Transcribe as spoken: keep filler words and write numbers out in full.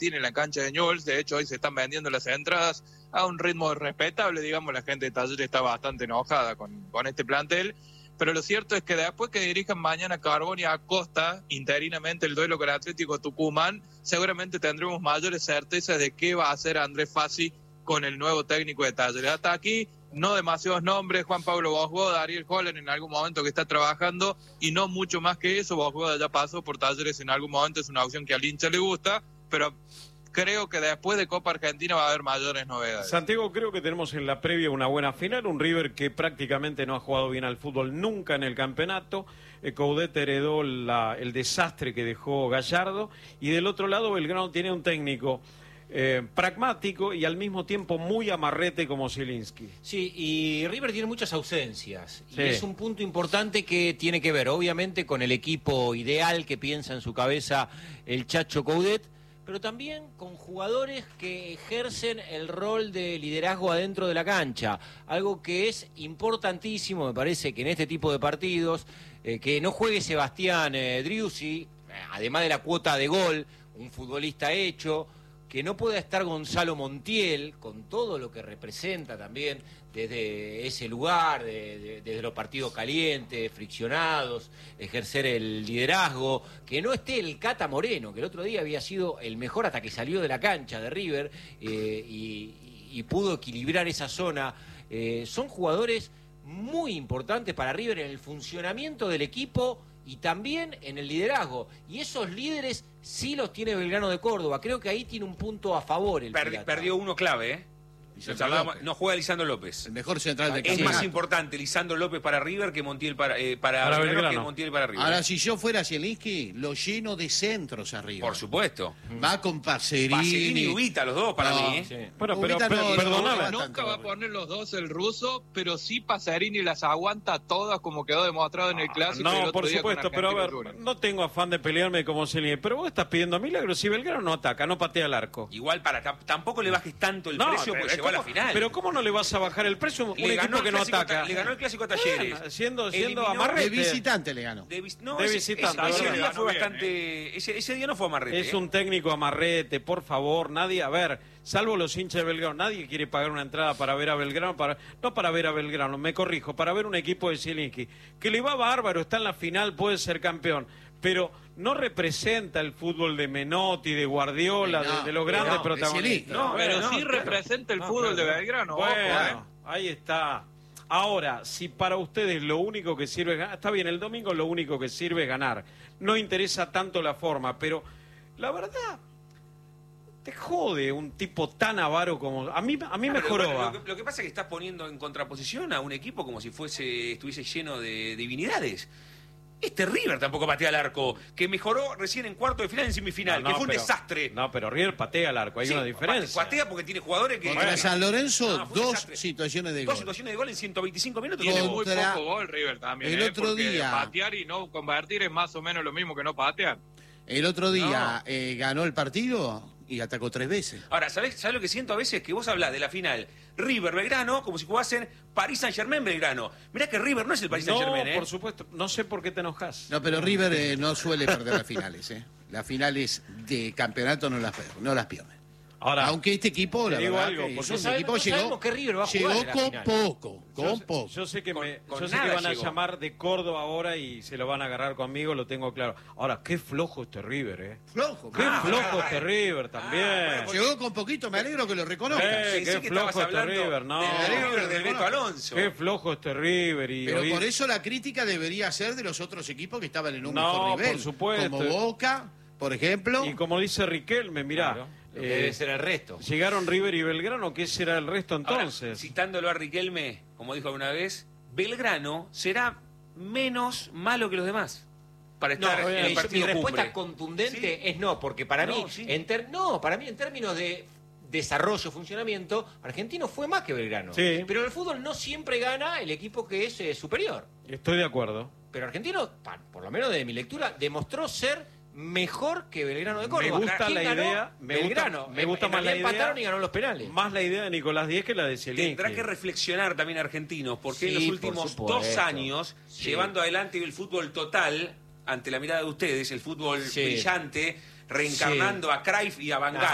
Argentina en la cancha de Newell's. De hecho, hoy se están vendiendo las entradas a un ritmo respetable, digamos. La gente de Talleres está bastante enojada con, con este plantel. Pero lo cierto es que después que dirijan mañana Carboni y Acosta interinamente el duelo con Atlético Tucumán, seguramente tendremos mayores certezas de qué va a hacer Andrés Fassi con el nuevo técnico de Talleres. Hasta aquí, no demasiados nombres: Juan Pablo Bosgoda, Ariel Holland en algún momento que está trabajando, y no mucho más que eso. Bosgoda ya pasó por Talleres en algún momento, es una opción que al hincha le gusta, pero creo que después de Copa Argentina va a haber mayores novedades. Santiago, creo que tenemos en la previa una buena final, un River que prácticamente no ha jugado bien al fútbol nunca en el campeonato. eh, Coudet heredó la, el desastre que dejó Gallardo, y del otro lado Belgrano tiene un técnico eh, pragmático y al mismo tiempo muy amarrete como Zielinski. Sí, y River tiene muchas ausencias, sí. Y es un punto importante que tiene que ver obviamente con el equipo ideal que piensa en su cabeza el Chacho Coudet, pero también con jugadores que ejercen el rol de liderazgo adentro de la cancha, algo que es importantísimo, me parece, que en este tipo de partidos, eh, que no juegue Sebastián eh, Driussi, además de la cuota de gol, un futbolista hecho, que no pueda estar Gonzalo Montiel, con todo lo que representa también desde ese lugar, de, de, desde los partidos calientes, friccionados, ejercer el liderazgo, que no esté el Cata Moreno, que el otro día había sido el mejor hasta que salió de la cancha de River, eh, y, y pudo equilibrar esa zona. Eh, son jugadores muy importantes para River en el funcionamiento del equipo y también en el liderazgo, y esos líderes sí los tiene Belgrano de Córdoba. Creo que ahí tiene un punto a favor el Perdi, Perdió uno clave, ¿eh? No juega Lisandro López. El mejor central de Es campeonato. más importante Lisandro López para River que Montiel para, eh, para, Para Belgrano, Belgrano. que Montiel para River. Ahora, si yo fuera Zielinski, lo lleno de centros arriba. Por supuesto. Va con Pacerini. Pacerini y Ubita, los dos para No. mí. ¿eh? Sí. Bueno, pero Ubita per- no- no- perdóname. no- Nunca va a poner los dos el ruso, pero sí Pacerini las aguanta todas, como quedó demostrado en el clásico. el No, otro por día con supuesto, pero a ver, Argentino Junior. no tengo afán de pelearme como Zielinski, pero vos estás pidiendo milagros. Si Belgrano no ataca, no patea el arco. Igual para tam- tampoco le bajes tanto el No, precio pero porque llegó a la ¿cómo- final. Pero ¿cómo no le vas a bajar el precio a un Le ganó equipo el que no clásico a ataca? Ta- le ganó el clásico a Talleres. Bueno, siendo siendo Eliminó- amarrete. De visitante le ganó. De, vis- no, De ese, visitante, ese- ese ¿verdad? día fue Ganó bien, bastante. Ese, ese día no fue amarrete. Es ¿eh? un técnico amarrete, por favor, nadie, a ver, salvo los hinchas de Belgrano, nadie quiere pagar una entrada para ver a Belgrano, para no para ver a Belgrano, me corrijo, para ver un equipo de Zielinski, que le va bárbaro, está en la final, puede ser campeón, pero no representa el fútbol de Menotti, de Guardiola, No, de, de los grandes no, de protagonistas. Zielinski. No, pero bueno, sí no, representa el no, fútbol claro. de Belgrano. ojo, Bueno, ¿eh? ahí está. Ahora, si para ustedes lo único que sirve es ganar, está bien, el domingo lo único que sirve es ganar. No interesa tanto la forma, pero la verdad, te jode un tipo tan avaro como... A mí, a mí me Claro, joroba. lo, que, lo que pasa es que estás poniendo en contraposición a un equipo como si fuese estuviese lleno de divinidades. Este River tampoco patea al arco, que mejoró recién en cuarto de final, en semifinal, No, no, que fue un pero- desastre. No, pero River patea al arco, hay Sí, una diferencia. Patea porque tiene jugadores que... Contra Bueno, San Lorenzo, no, fue un dos desastre. situaciones de Dos gol. situaciones de gol en ciento veinticinco minutos. Tiene que- muy Contra- poco gol River también. el ¿eh? otro Porque día- patear y no convertir es más o menos lo mismo que no patear. El otro día eh, ganó el partido y atacó tres veces. Ahora, ¿sabés, ¿sabés lo que siento a veces? Que vos hablás de la final River-Belgrano como si jugasen París Saint-Germain-Belgrano. Mirá que River no es el París No, Saint-Germain, ¿eh? por supuesto, no sé por qué te enojas. No, pero River eh, no suele perder las finales. ¿eh? Las finales de campeonato no las, per- no las pierde. Ahora, Aunque este equipo, la te digo verdad, algo, que porque es no un sabemos- equipo no llegó, sabemos qué River va a jugar llegó en la con final. poco, Yo con sé- poco. Yo sé que, Con- me, con yo sé que nada van a llegó. llamar de Córdoba ahora y se lo van a agarrar conmigo, lo tengo claro. Ahora, qué flojo este River, ¿eh? Flojo. Qué Ah, flojo bueno, este River también. bueno, Llegó con poquito, me alegro que lo reconozcas. Eh, Pensé qué que flojo estabas este hablando River, no. del No, River del no, Beto no. Alonso. Qué flojo este River. Y Pero hoy- por eso la crítica debería ser de los otros equipos que estaban en un No, mejor nivel. por supuesto. Como Boca, por ejemplo. Y como dice Riquelme, mirá, Claro, lo que eh, debe ser el resto. llegaron River y Belgrano, ¿qué será el resto Ahora, entonces? citándolo a Riquelme, como dijo alguna vez, Belgrano será menos malo que los demás para No, estar en el mi, partido mi respuesta cumbre. contundente Sí. es no, porque para No, mí, sí. en ter- no, para mí en términos de desarrollo, funcionamiento, Argentino fue más que Belgrano. Sí. Pero en el fútbol no siempre gana el equipo que es eh, superior. Estoy de acuerdo. Pero Argentino, pa- por lo menos de mi lectura, demostró ser mejor que Belgrano de Córdoba. Me gusta ¿Quién la ganó? idea, me gusta- Belgrano. me gusta En más la realidad empataron idea. y ganó los penales. Más la idea de Nicolás Díez que la de Zielinski. Tendrá que reflexionar también Argentinos, porque Sí, en los por últimos supuesto. dos años, Sí. llevando adelante el fútbol total, ante la mirada de ustedes, el fútbol Sí. brillante, reencarnando a Cruyff y a Van Gaal,